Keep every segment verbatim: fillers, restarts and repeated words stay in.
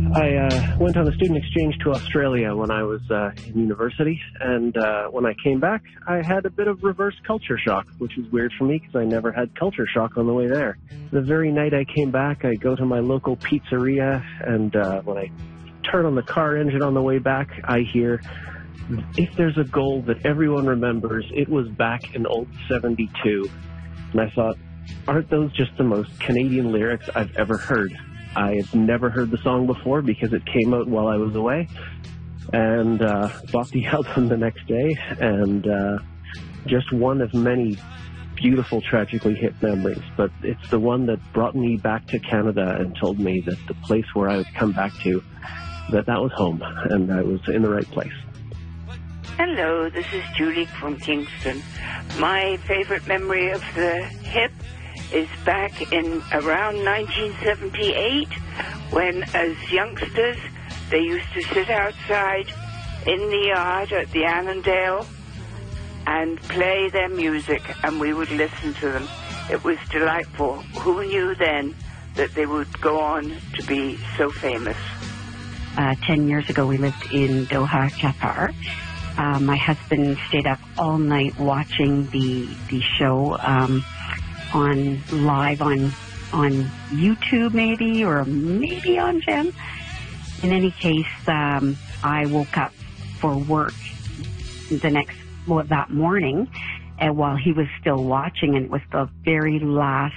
I uh, went on a student exchange to Australia when I was uh, in university, and uh, when I came back, I had a bit of reverse culture shock, which is weird for me because I never had culture shock on the way there. The very night I came back, I go to my local pizzeria, and uh, when I turn on the car engine on the way back, I hear, if there's a goal that everyone remembers, it was back in old seventy-two. And I thought, aren't those just the most Canadian lyrics I've ever heard? I had never heard the song before because it came out while I was away, and uh, bought the album the next day, and uh, just one of many beautiful Tragically Hip memories. But it's the one that brought me back to Canada and told me that the place where I would come back to, that that was home, and I was in the right place. Hello, this is Julie from Kingston. My favorite memory of the hip is back in around nineteen seventy-eight, when as youngsters they used to sit outside in the yard at the Annandale and play their music, and we would listen to them. It was delightful. Who knew then that they would go on to be so famous? Uh, ten years ago we lived in Doha, Qatar. Uh, my husband stayed up all night watching the the show um, on live on on YouTube, maybe, or maybe on Gem. In any case, um, I woke up for work the next well, that morning, and while he was still watching, and it was the very last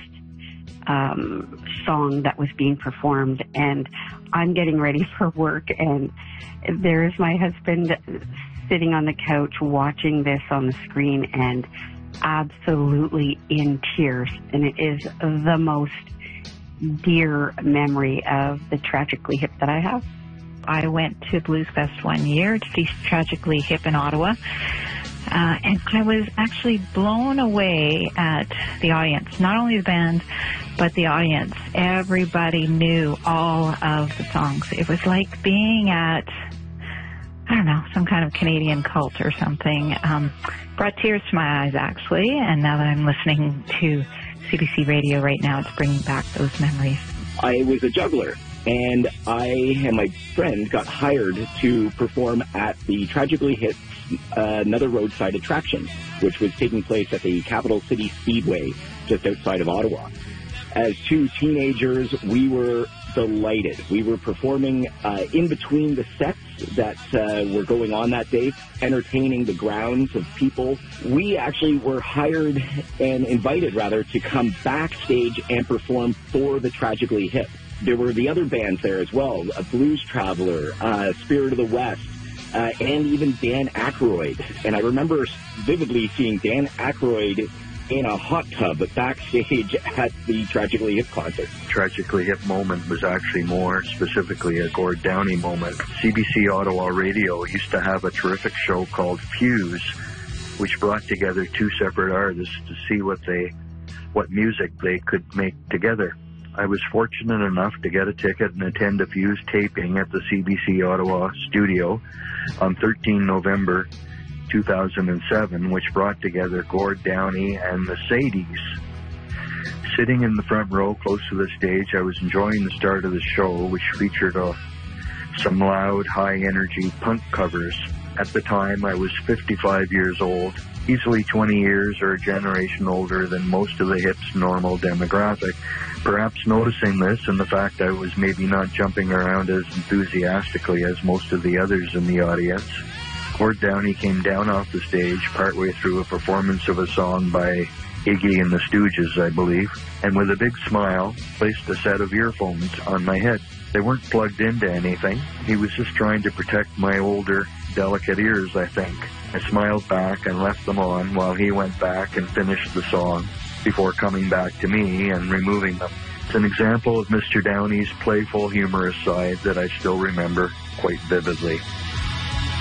um, song that was being performed, and I'm getting ready for work, and there's my husband sitting on the couch watching this on the screen and absolutely in tears. And it is the most dear memory of the Tragically Hip that I have. I went to Blues Fest one year to see Tragically Hip in Ottawa. Uh, and I was actually blown away at the audience, not only the band, but the audience. Everybody knew all of the songs. It was like being at, I don't know, some kind of Canadian cult or something. Um, brought tears to my eyes, actually, and now that I'm listening to C B C Radio right now, it's bringing back those memories. I was a juggler, and I and my friend got hired to perform at the Tragically Hip uh, Another Roadside Attraction, which was taking place at the Capital City Speedway just outside of Ottawa. As two teenagers, we were delighted. We were performing uh, in between the sets that uh, were going on that day, entertaining the grounds of people. We actually were hired and invited, rather, to come backstage and perform for the Tragically Hip. There were the other bands there as well, a Blues Traveler, uh, Spirit of the West, uh, and even Dan Aykroyd. And I remember vividly seeing Dan Aykroyd in a hot tub backstage at the Tragically Hip concert. Tragically Hip moment was actually more specifically a Gord Downie moment. C B C Ottawa Radio used to have a terrific show called Fuse, which brought together two separate artists to see what they, what music they could make together. I was fortunate enough to get a ticket and attend a Fuse taping at the C B C Ottawa studio on the thirteenth of November two thousand seven, which brought together Gord Downie and the Sadies. Sitting in the front row close to the stage, I was enjoying the start of the show, which featured uh, some loud, high-energy punk covers. At the time, I was fifty-five years old, easily twenty years or a generation older than most of the Hip's normal demographic. Perhaps noticing this and the fact I was maybe not jumping around as enthusiastically as most of the others in the audience, Gord Downie came down off the stage partway through a performance of a song by Iggy and the Stooges, I believe, and with a big smile, placed a set of earphones on my head. They weren't plugged into anything. He was just trying to protect my older, delicate ears, I think. I smiled back and left them on while he went back and finished the song before coming back to me and removing them. It's an example of Mister Downie's playful, humorous side that I still remember quite vividly.